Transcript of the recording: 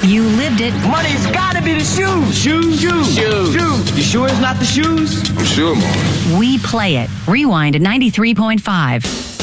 You lived it. Money's gotta be the shoes. Shoes. You sure it's not the shoes? I'm sure, Mom. We play it. Rewind at 93.5.